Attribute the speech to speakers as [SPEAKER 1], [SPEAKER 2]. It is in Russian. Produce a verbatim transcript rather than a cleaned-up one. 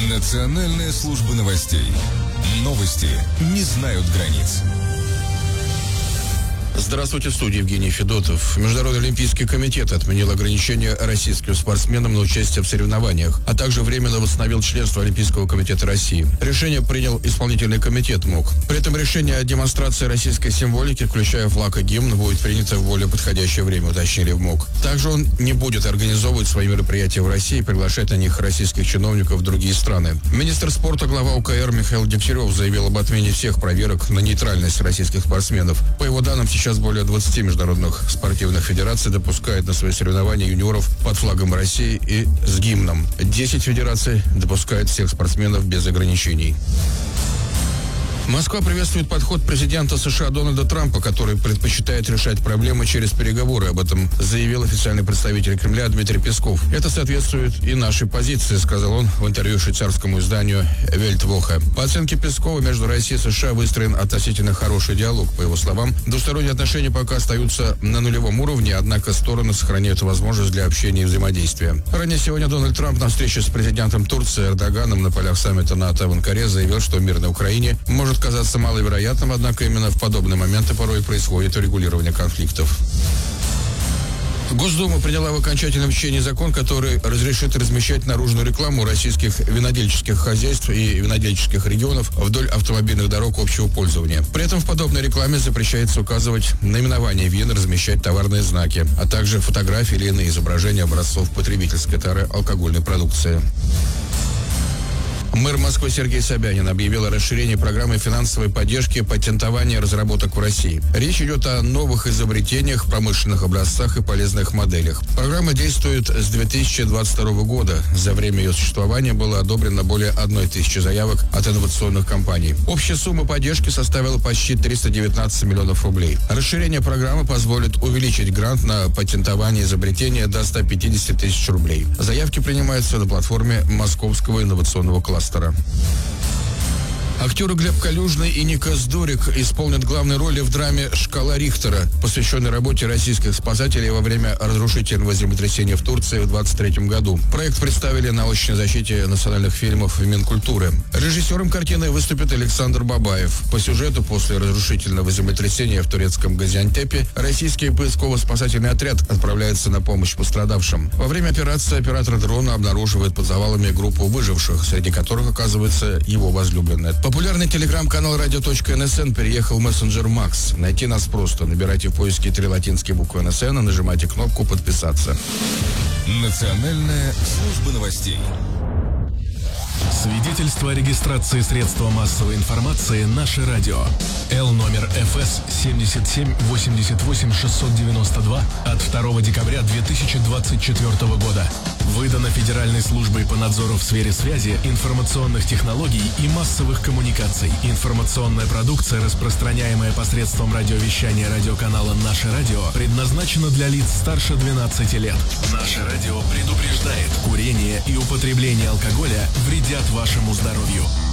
[SPEAKER 1] Национальная служба новостей. Новости не знают границ.
[SPEAKER 2] Здравствуйте, в студии Евгений Федотов. Международный олимпийский комитет отменил ограничения российским спортсменам на участие в соревнованиях, а также временно восстановил членство Олимпийского комитета России. Решение принял исполнительный комитет МОК. При этом решение о демонстрации российской символики, включая флаг и гимн, будет принято в более подходящее время, уточнили в МОК. Также он не будет организовывать свои мероприятия в России и приглашать на них российских чиновников в другие страны. Министр спорта, глава УКР Михаил Дегтярев заявил об отмене всех проверок на нейтральность российских спортсменов. По его данным, сейчас Сейчас более двадцати международных спортивных федераций допускают на свои соревнования юниоров под флагом России и с гимном. десять федераций допускают всех спортсменов без ограничений. Москва приветствует подход президента США Дональда Трампа, который предпочитает решать проблемы через переговоры. Об этом заявил официальный представитель Кремля Дмитрий Песков. Это соответствует и нашей позиции, сказал он в интервью швейцарскому изданию Вельтвохе. По оценке Пескова, между Россией и США выстроен относительно хороший диалог. По его словам, двусторонние отношения пока остаются на нулевом уровне, однако стороны сохраняют возможность для общения и взаимодействия. Ранее сегодня Дональд Трамп на встрече с президентом Турции Эрдоганом на полях саммита НАТО в Анкаре заявил, что мир на Украине может казаться маловероятным, однако именно в подобные моменты порой происходит урегулирование конфликтов. Госдума приняла в окончательном чтении закон, который разрешит размещать наружную рекламу российских винодельческих хозяйств и винодельческих регионов вдоль автомобильных дорог общего пользования. При этом в подобной рекламе запрещается указывать наименование вин, размещать товарные знаки, а также фотографии или иные изображения образцов потребительской тары алкогольной продукции. Мэр Москвы Сергей Собянин объявил о расширении программы финансовой поддержки патентования разработок в России. Речь идет о новых изобретениях, промышленных образцах и полезных моделях. Программа действует с две тысячи двадцать второго года. За время ее существования было одобрено более одной тысячи заявок от инновационных компаний. Общая сумма поддержки составила почти триста девятнадцать миллионов рублей. Расширение программы позволит увеличить грант на патентование изобретения до ста пятидесяти тысяч рублей. Заявки принимаются на платформе Московского инновационного кластера. Актеры Глеб Калюжный и Никас Дорик исполнят главные роли в драме «Шкала Рихтера», посвященной работе российских спасателей во время разрушительного землетрясения в Турции в двадцать третьем году. Проект представили на очной защите национальных фильмов в Минкультуры. Режиссером картины выступит Александр Бабаев. По сюжету, после разрушительного землетрясения в турецком Газиантепе российский поисково-спасательный отряд отправляется на помощь пострадавшим. Во время операции оператор дрона обнаруживает под завалами группу выживших, среди которых оказывается его возлюбленная. Популярный телеграм-канал радио точка эн эс эн переехал в мессенджер Макс. Найти нас просто. Набирайте в поиске три латинские буквы эн эс эн и нажимайте кнопку «Подписаться».
[SPEAKER 1] Национальная служба новостей.
[SPEAKER 3] Свидетельство о регистрации средства массовой информации «Наше радио». Л номер эф эс семьдесят семь восемьдесят восемь шестьсот девяносто два от второго декабря две тысячи двадцать четвёртого года. Выдано Федеральной службой по надзору в сфере связи, информационных технологий и массовых коммуникаций. Информационная продукция, распространяемая посредством радиовещания радиоканала «Наше радио», предназначена для лиц старше двенадцати лет. «Наше радио» предупреждает: курение и употребление алкоголя вредят вашему здоровью.